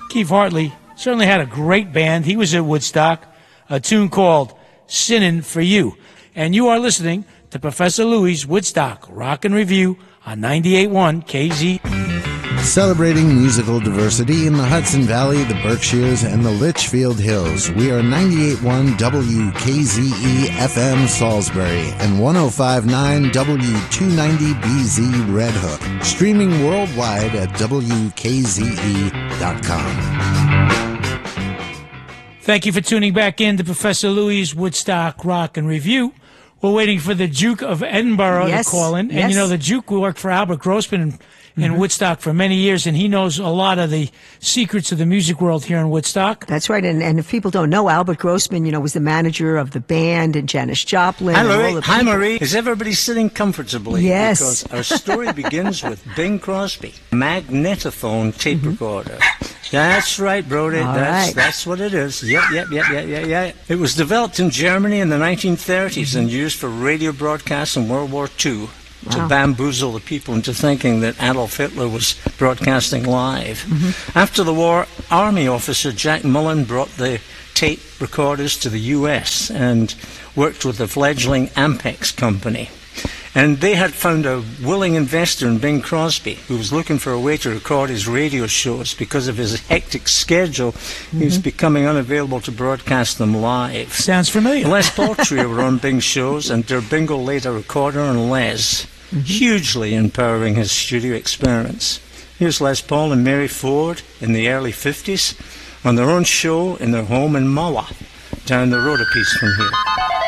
Keith Hartley certainly had a great band. He was at Woodstock, a tune called Sinnin' for You. And you are listening to Professor Louie's Woodstock Rock and Review on 98.1 KZ. Celebrating musical diversity in the Hudson Valley, the Berkshires, and the Litchfield Hills. We are 98.1 WKZE FM Salisbury and 105.9 W290BZ Red Hook. Streaming worldwide at WKZE.com. Thank you for tuning back in to Professor Louie's Woodstock Rock and Review. We're waiting for the Duke of Edinburgh to call in. And, you know, the Duke worked for Albert Grossman in Woodstock for many years, and he knows a lot of the secrets of the music world here in Woodstock. That's right. And if people don't know, Albert Grossman, you know, was the manager of the band and Janis Joplin. Hi, Louie. Hi, Marie. Is everybody sitting comfortably? Yes. Because our story begins with Bing Crosby, magnetophone tape recorder. That's right, Brody. That's what it is. Yep. It was developed in Germany in the 1930s and used for radio broadcasts in World War II to bamboozle the people into thinking that Adolf Hitler was broadcasting live. After the war, Army officer Jack Mullen brought the tape recorders to the U.S. and worked with the fledgling Ampex company. And they had found a willing investor in Bing Crosby, who was looking for a way to record his radio shows because of his hectic schedule. He was becoming unavailable to broadcast them live. Sounds familiar. Les Paul Trio were on Bing's shows, and Der Bingo laid a recorder on Les, hugely empowering his studio experiments. Here's Les Paul and Mary Ford in the early 50s on their own show in their home in Mahwah, down the road a piece from here.